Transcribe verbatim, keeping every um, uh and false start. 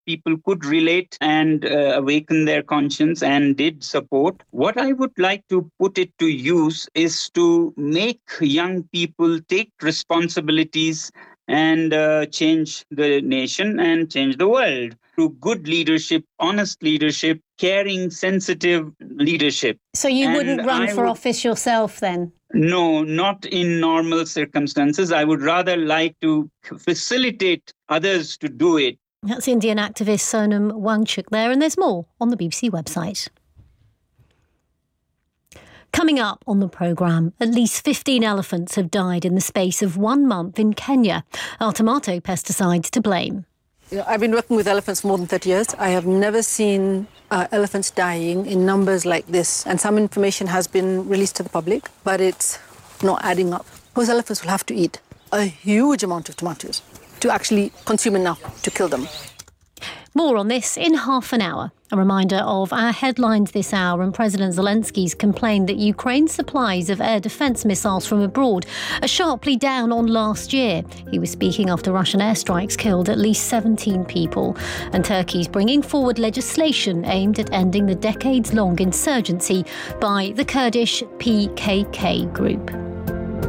people could relate and uh, awaken their conscience and did support. What I would like to put it to use is to make young people take responsibilities and uh, change the nation and change the world through good leadership, honest leadership, caring, sensitive leadership. So you And wouldn't run I for would- office yourself then? No, not in normal circumstances. I would rather like to facilitate others to do it. That's Indian activist Sonam Wangchuk there, and there's more on the B B C website. Coming up on the programme, at least fifteen elephants have died in the space of one month in Kenya. Are tomato pesticides to blame? You know, I've been working with elephants for more than thirty years. I have never seen uh, elephants dying in numbers like this. And some information has been released to the public, but it's not adding up. Those elephants will have to eat a huge amount of tomatoes to actually consume enough to kill them. More on this in half an hour. A reminder of our headlines this hour, and President Zelensky's complained that Ukraine's supplies of air defence missiles from abroad are sharply down on last year. He was speaking after Russian airstrikes killed at least seventeen people. And Turkey's bringing forward legislation aimed at ending the decades-long insurgency by the Kurdish P K K group.